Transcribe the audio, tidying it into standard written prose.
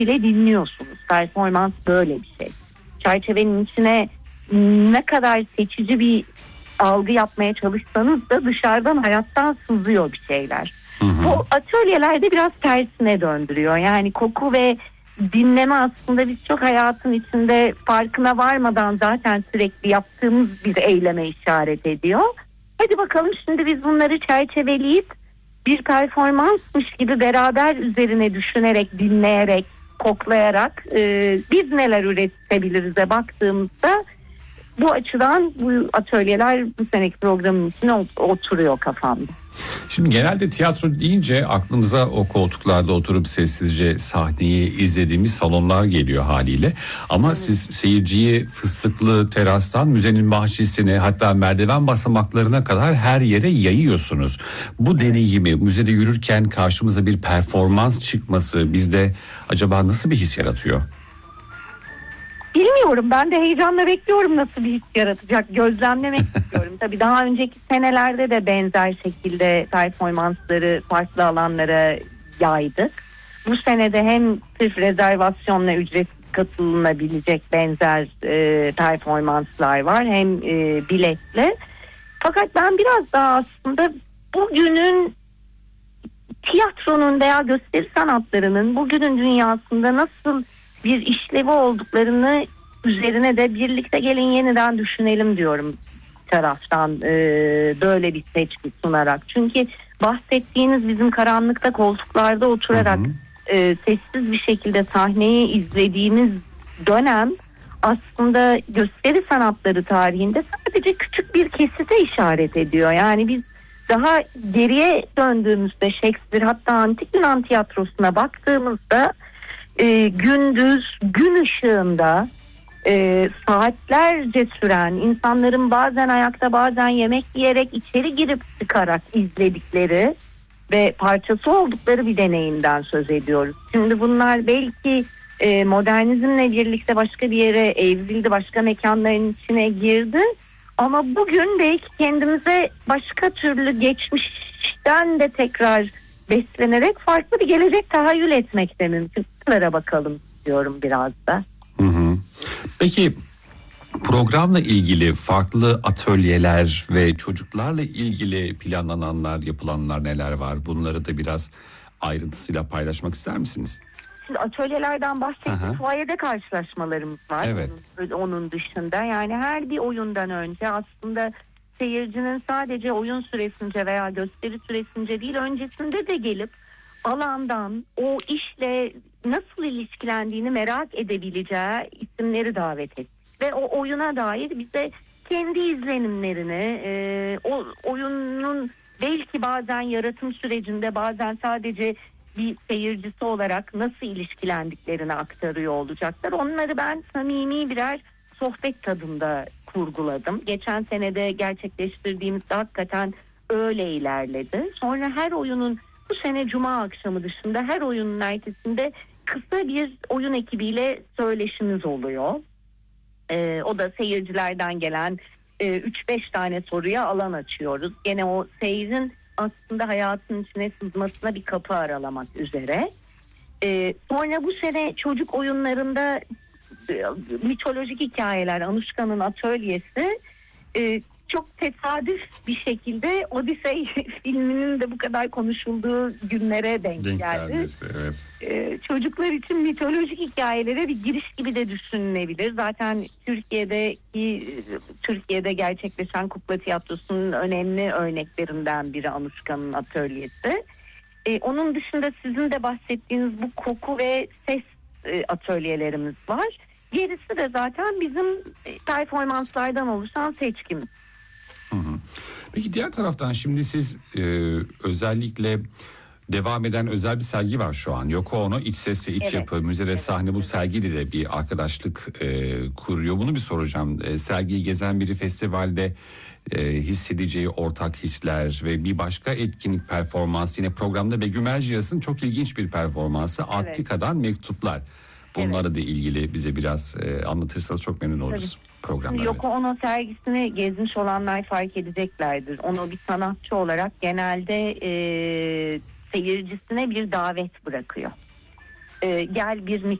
bile dinliyorsunuz. Performans böyle bir şey. Çerçevenin içine ne kadar seçici bir algı yapmaya çalışsanız da dışarıdan hayattan sızıyor bir şeyler. Bu atölyelerde biraz tersine döndürüyor. Yani koku ve dinleme aslında biz çok hayatın içinde farkına varmadan zaten sürekli yaptığımız bir eyleme işaret ediyor. Hadi bakalım şimdi biz bunları çerçeveleyip bir performansmış gibi beraber üzerine düşünerek, dinleyerek, koklayarak biz neler üretebiliriz'e baktığımızda bu açıdan bu atölyeler bu seneki programın içine oturuyor kafamda. Şimdi genelde tiyatro deyince aklımıza o koltuklarda oturup sessizce sahneyi izlediğimiz salonlar geliyor haliyle. Ama siz seyirciyi fıstıklı terastan müzenin bahçesine, hatta merdiven basamaklarına kadar her yere yayıyorsunuz. Bu deneyimi, müzede yürürken karşımıza bir performans çıkması bizde acaba nasıl bir his yaratıyor? Bilmiyorum, ben de heyecanla bekliyorum nasıl bir his yaratacak, gözlemlemek istiyorum. Tabii daha önceki senelerde de benzer şekilde performansları farklı alanlara yaydık. Bu senede hem sırf rezervasyonla ücretsiz katılınabilecek benzer performanslar var, hem biletli. Fakat ben biraz daha aslında bugünün tiyatronun veya gösteri sanatlarının bugünün dünyasında nasıl bir işlevi olduklarını üzerine de birlikte gelin yeniden düşünelim diyorum taraftan, böyle bir seçki sunarak. Çünkü bahsettiğiniz bizim karanlıkta koltuklarda oturarak sessiz bir şekilde sahneyi izlediğimiz dönem aslında gösteri sanatları tarihinde sadece küçük bir kesite işaret ediyor. Yani biz daha geriye döndüğümüzde Shakespeare, hatta Antik Yunan tiyatrosuna baktığımızda gündüz gün ışığında saatlerce süren, insanların bazen ayakta bazen yemek yiyerek içeri girip çıkarak izledikleri ve parçası oldukları bir deneyimden söz ediyoruz. Şimdi bunlar belki modernizmle birlikte başka bir yere evrildi, başka mekanların içine girdi. Ama bugün belki kendimize başka türlü geçmişten de tekrar beslenerek farklı bir gelecek tahayyül etmek de mümkün. Bunlara bakalım diyorum biraz da. Peki programla ilgili farklı atölyeler ve çocuklarla ilgili planlananlar, yapılanlar neler var? Bunları da biraz ayrıntısıyla paylaşmak ister misiniz? Şimdi atölyelerden bahsettik. Fuayede karşılaşmalarımız var. Evet. Onun dışında yani her bir oyundan önce aslında seyircinin sadece oyun süresince veya gösteri süresince değil, öncesinde de gelip alandan o işle nasıl ilişkilendiğini merak edebileceği isimleri davet ettik. Ve o oyuna dair bize kendi izlenimlerini, o oyunun belki bazen yaratım sürecinde bazen sadece bir seyircisi olarak nasıl ilişkilendiklerini aktarıyor olacaklar. Onları ben samimi birer sohbet tadında kurguladım. Geçen senede gerçekleştirdiğimizde hakikaten öyle ilerledi. Sonra her oyunun, bu sene Cuma akşamı dışında her oyunun ertesinde kısa bir oyun ekibiyle söyleşimiz oluyor. O da seyircilerden gelen 3-5 tane soruya alan açıyoruz. Gene o seyrin aslında hayatın içine sızmasına bir kapı aralamak üzere. Sonra bu sene çocuk oyunlarında mitolojik hikayeler, Anuşka'nın atölyesi çok tesadüf bir şekilde Odyssey filminin de bu kadar konuşulduğu günlere denk geldi. Evet. Çocuklar için mitolojik hikayelere bir giriş gibi de düşünülebilir. Zaten Türkiye'de gerçekleşen kukla tiyatrosunun önemli örneklerinden biri Anuşka'nın atölyesi. Onun dışında sizin de bahsettiğiniz bu koku ve ses atölyelerimiz var. Gerisi de zaten bizim performanslardan oluşan seçkimiz. Peki diğer taraftan şimdi siz özellikle devam eden özel bir sergi var şu an. Yoko Ono İç Ses ve İç Yapı Müzede Sahne, bu sergiyle de bir arkadaşlık kuruyor. Bunu bir soracağım. Sergiyi gezen biri festivalde hissedeceği ortak hisler ve bir başka etkinlik performansı, yine programda Begüm Erciyes'in çok ilginç bir performansı, Attika'dan Mektuplar. Bunlara da ilgili bize biraz anlatırsanız çok memnun oluruz. Programlarda. Yoko Ono sergisini gezmiş olanlar fark edeceklerdir. Ono bir sanatçı olarak genelde seyircisine bir davet bırakıyor. gel bir